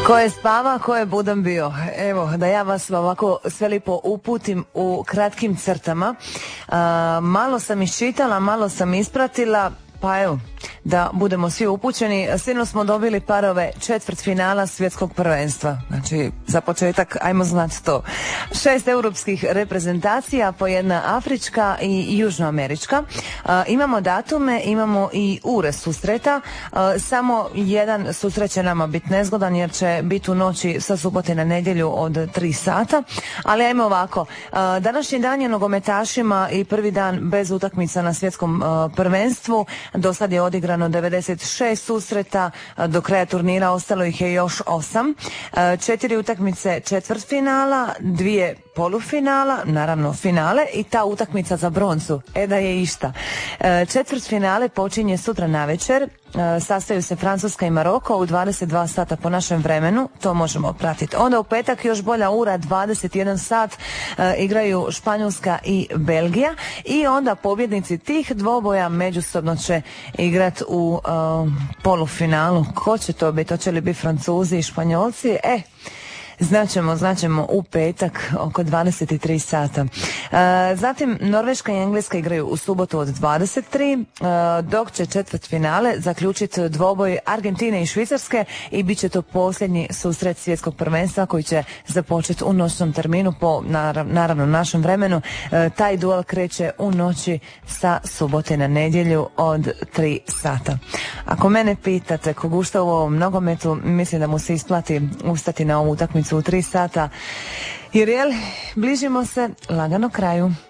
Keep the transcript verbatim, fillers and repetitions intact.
Ko je spava, ko je budan bio. Evo, da ja vas ovako sve lipo uputim u kratkim crtama. A, malo sam iščitala, malo sam ispratila, pa evo, da budemo svi upućeni. Sinoć smo dobili parove četvrtfinala svjetskog prvenstva. Znači, za početak, ajmo znati to. Šest europskih reprezentacija, po jedna afrička i južnoamerička. A, imamo datume, imamo i ure susreta. A, samo jedan susret će nama biti nezgodan jer će biti u noći sa subote na nedjelju od tri sata. Ali ajmo ovako. A, današnji dan je nogometašima i prvi dan bez utakmica na svjetskom a, prvenstvu. Do sad je odigrano devedeset šest susreta, do kraja turnira ostalo ih je još osam. Četiri utakmice četvrtfinala, dvije polufinala, naravno finale i ta utakmica za broncu. E da je išta. Četvrtfinale počinje sutra navečer. Sastaju se Francuska i Maroko u dvadeset dva sata po našem vremenu, to možemo pratiti. Onda u petak još bolja ura, dvadeset jedan sat, e, igraju Španjolska i Belgija i onda pobjednici tih dvoboja međusobno će igrati u e, polufinalu. Ko će to biti? Hoće li biti Francuzi i Španjolci? E, Znaćemo, znaćemo u petak oko dvadeset tri sata. E, zatim Norveška i Engleska igraju u subotu od dvadeset tri, e, dok će četvrtfinale zaključiti dvoboj Argentine i Švicarske i bit će to posljednji susret svjetskog prvenstva koji će započeti u noćnom terminu po narav, naravno našem vremenu. E, taj duel kreće u noći sa subote na nedjelju od tri sata. Ako mene pitate ko gušta u ovom nogometu, mislim da mu se isplati ustati na ovu utakmicu u tri sata, jer jel, bližimo se lagano kraju.